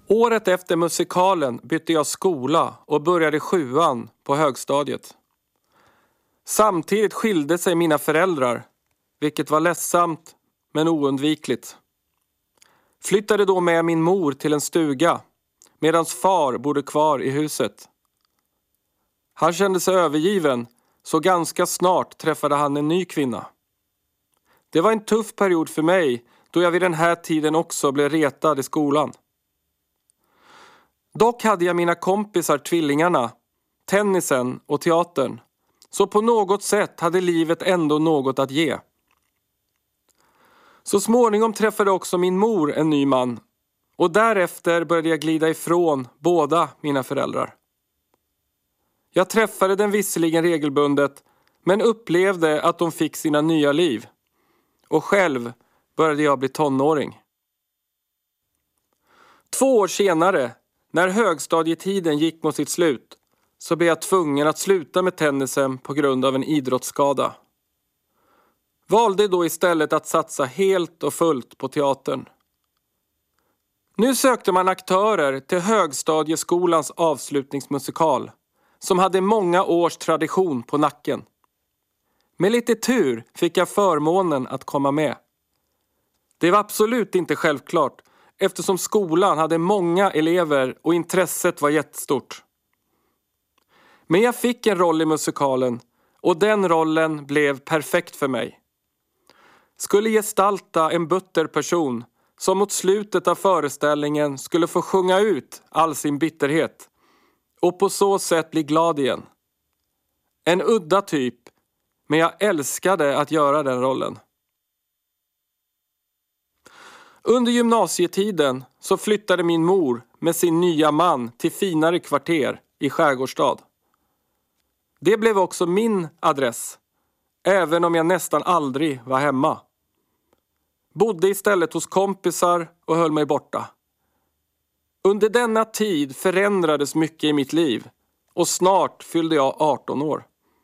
Året efter musikalen bytte jag skola och började 7:an på högstadiet. Samtidigt skilde sig mina föräldrar, vilket var ledsamt men oundvikligt. Flyttade då med min mor till en stuga, medan far bodde kvar i huset. Han kände sig övergiven, så ganska snart träffade han en ny kvinna. Det var en tuff period för mig, då jag vid den här tiden också blev retad i skolan. Dock hade jag mina kompisar tvillingarna, tennisen och teatern, så på något sätt hade livet ändå något att ge. Så småningom träffade också min mor en ny man, och därefter började jag glida ifrån båda mina föräldrar. Jag träffade den visserligen regelbundet, men upplevde att de fick sina nya liv. Och själv började jag bli tonåring. 2 år senare, när högstadietiden gick mot sitt slut, så blev jag tvungen att sluta med tennisen på grund av en idrottsskada. Valde då istället att satsa helt och fullt på teatern. Nu sökte man aktörer till högstadieskolans avslutningsmusikal, som hade många års tradition på nacken. Med lite tur fick jag förmånen att komma med. Det var absolut inte självklart, eftersom skolan hade många elever och intresset var jättestort. Men jag fick en roll i musikalen, och den rollen blev perfekt för mig. Skulle gestalta en butter person som mot slutet av föreställningen skulle få sjunga ut all sin bitterhet och på så sätt bli glad igen. En udda typ, men jag älskade att göra den rollen. Under gymnasietiden så flyttade min mor med sin nya man till finare kvarter i Skärgårdstad. Det blev också min adress, även om jag nästan aldrig var hemma. Bodde istället hos kompisar och höll mig borta. Under denna tid förändrades mycket i mitt liv, och snart fyllde jag 18 år.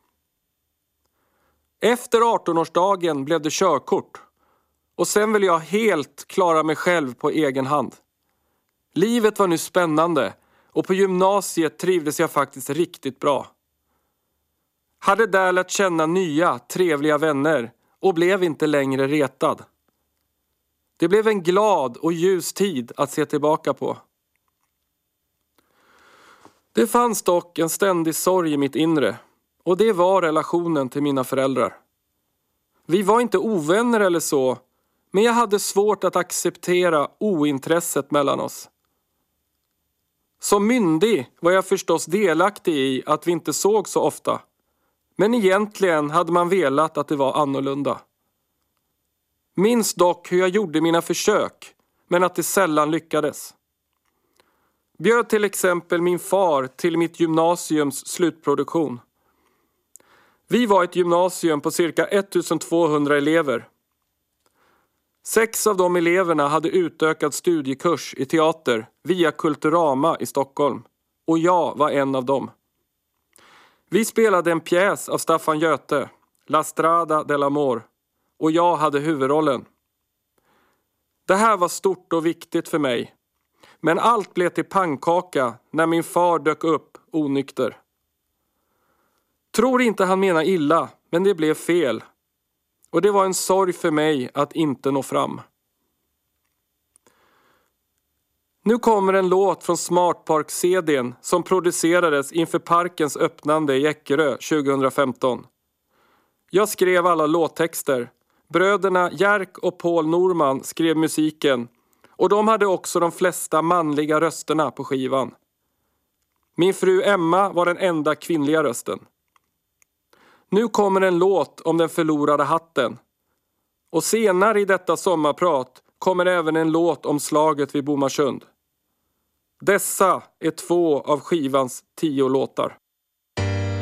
Efter 18-årsdagen blev det körkort, och sen ville jag helt klara mig själv på egen hand. Livet var nu spännande, och på gymnasiet trivdes jag faktiskt riktigt bra. Hade där lärt känna nya, trevliga vänner och blev inte längre retad. Det blev en glad och ljus tid att se tillbaka på. Det fanns dock en ständig sorg i mitt inre, och det var relationen till mina föräldrar. Vi var inte ovänner eller så, men jag hade svårt att acceptera ointresset mellan oss. Som myndig var jag förstås delaktig i att vi inte såg så ofta, men egentligen hade man velat att det var annorlunda. Minns dock hur jag gjorde mina försök, men att det sällan lyckades. Bjöd till exempel min far till mitt gymnasiums slutproduktion. Vi var ett gymnasium på cirka 1200 elever. 6 av de eleverna hade utökad studiekurs i teater via Kulturama i Stockholm, och jag var en av dem. Vi spelade en pjäs av Staffan Göte, La Strada dell'Amor, och jag hade huvudrollen. Det här var stort och viktigt för mig, men allt blev till pannkaka när min far dök upp onykter. Tror inte han menar illa, men det blev fel. Och det var en sorg för mig att inte nå fram. Nu kommer en låt från Smart Park-CD:n som producerades inför parkens öppnande i Eckerö 2015. Jag skrev alla låttexter. Bröderna Jerk och Paul Norman skrev musiken, och de hade också de flesta manliga rösterna på skivan. Min fru Emma var den enda kvinnliga rösten. Nu kommer en låt om den förlorade hatten. Och senare i detta sommarprat kommer även en låt om slaget vid Bomarsund. Dessa är 2 av skivans 10 låtar.